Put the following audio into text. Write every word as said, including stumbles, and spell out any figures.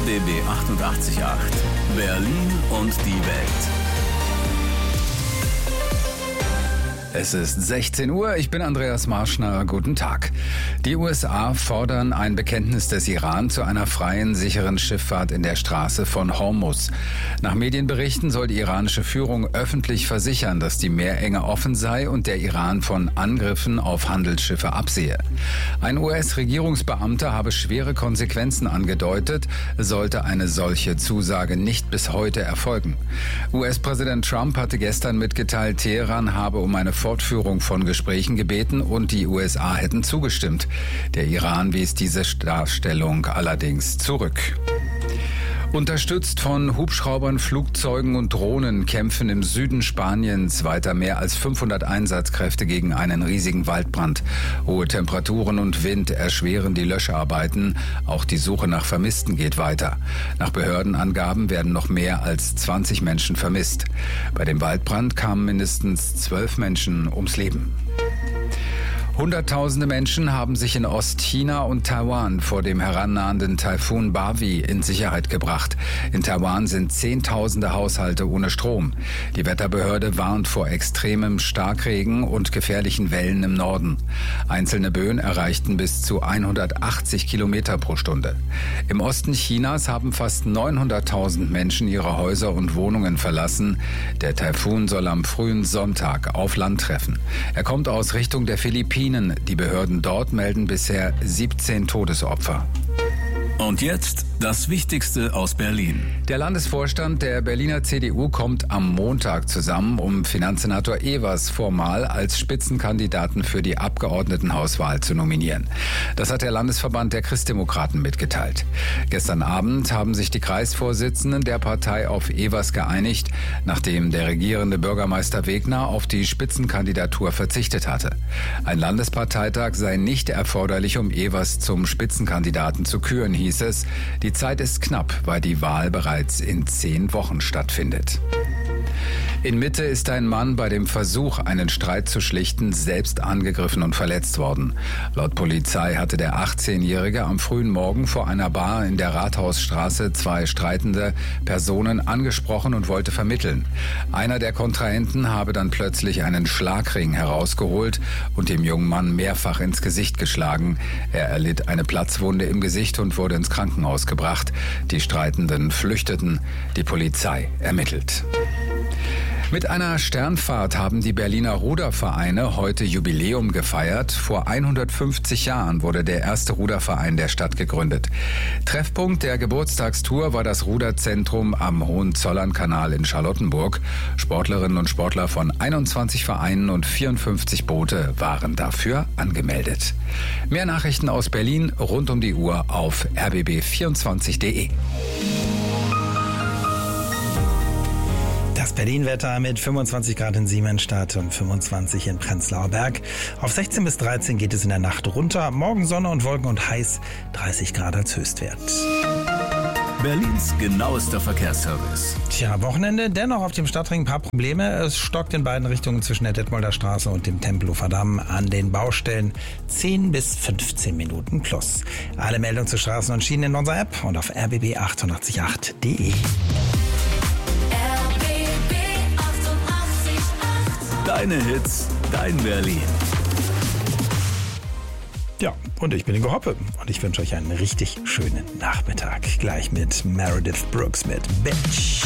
R B B achtundachtzig Komma acht. Berlin und die Welt. Es ist sechzehn Uhr, ich bin Andreas Marschner, guten Tag. Die U S A fordern ein Bekenntnis des Iran zu einer freien, sicheren Schifffahrt in der Straße von Hormuz. Nach Medienberichten soll die iranische Führung öffentlich versichern, dass die Meerenge offen sei und der Iran von Angriffen auf Handelsschiffe absehe. Ein U S-Regierungsbeamter habe schwere Konsequenzen angedeutet, sollte eine solche Zusage nicht bis heute erfolgen. U S-Präsident Trump hatte gestern mitgeteilt, Teheran habe um eine Fortführung von Gesprächen gebeten und die U S A hätten zugestimmt. Der Iran wies diese Darstellung allerdings zurück. Unterstützt von Hubschraubern, Flugzeugen und Drohnen kämpfen im Süden Spaniens weiter mehr als fünfhundert Einsatzkräfte gegen einen riesigen Waldbrand. Hohe Temperaturen und Wind erschweren die Löscharbeiten. Auch die Suche nach Vermissten geht weiter. Nach Behördenangaben werden noch mehr als zwanzig Menschen vermisst. Bei dem Waldbrand kamen mindestens zwölf Menschen ums Leben. Hunderttausende Menschen haben sich in Ostchina und Taiwan vor dem herannahenden Taifun Bavi in Sicherheit gebracht. In Taiwan sind Zehntausende Haushalte ohne Strom. Die Wetterbehörde warnt vor extremem Starkregen und gefährlichen Wellen im Norden. Einzelne Böen erreichten bis zu hundertachtzig Kilometer pro Stunde. Im Osten Chinas haben fast neunhunderttausend Menschen ihre Häuser und Wohnungen verlassen. Der Taifun soll am frühen Sonntag auf Land treffen. Er kommt aus Richtung der Philippinen. Die Behörden dort melden bisher siebzehn Todesopfer. Und jetzt das Wichtigste aus Berlin. Der Landesvorstand der Berliner C D U kommt am Montag zusammen, um Finanzsenator Evers formal als Spitzenkandidaten für die Abgeordnetenhauswahl zu nominieren. Das hat der Landesverband der Christdemokraten mitgeteilt. Gestern Abend haben sich die Kreisvorsitzenden der Partei auf Evers geeinigt, nachdem der regierende Bürgermeister Wegner auf die Spitzenkandidatur verzichtet hatte. Ein Landesparteitag sei nicht erforderlich, um Evers zum Spitzenkandidaten zu küren, hieß es. Die Zeit ist knapp, weil die Wahl bereits in zehn Wochen stattfindet. In Mitte ist ein Mann bei dem Versuch, einen Streit zu schlichten, selbst angegriffen und verletzt worden. Laut Polizei hatte der achtzehnjährige am frühen Morgen vor einer Bar in der Rathausstraße zwei streitende Personen angesprochen und wollte vermitteln. Einer der Kontrahenten habe dann plötzlich einen Schlagring herausgeholt und dem jungen Mann mehrfach ins Gesicht geschlagen. Er erlitt eine Platzwunde im Gesicht und wurde ins Krankenhaus gebracht. Die Streitenden flüchteten. Die Polizei ermittelt. Mit einer Sternfahrt haben die Berliner Rudervereine heute Jubiläum gefeiert. Vor hundertfünfzig Jahren wurde der erste Ruderverein der Stadt gegründet. Treffpunkt der Geburtstagstour war das Ruderzentrum am Hohenzollernkanal in Charlottenburg. Sportlerinnen und Sportler von einundzwanzig Vereinen und vierundfünfzig Boote waren dafür angemeldet. Mehr Nachrichten aus Berlin rund um die Uhr auf r b b vierundzwanzig punkt de. Das Berlin-Wetter mit fünfundzwanzig Grad in Siemensstadt und fünfundzwanzig in Prenzlauer Berg. Auf sechzehn bis dreizehn geht es in der Nacht runter. Morgen Sonne und Wolken und heiß, dreißig Grad als Höchstwert. Berlins genauester Verkehrsservice. Tja, Wochenende, dennoch auf dem Stadtring ein paar Probleme. Es stockt in beiden Richtungen zwischen der Detmolder Straße und dem Tempelhofer Damm an den Baustellen. zehn bis fünfzehn Minuten plus. Alle Meldungen zu Straßen und Schienen in unserer App und auf r b b achtundachtzig Komma acht punkt de. Deine Hits, dein Berlin. Ja, und ich bin Ingo Hoppe und ich wünsche euch einen richtig schönen Nachmittag. Gleich mit Meredith Brooks mit Bitch.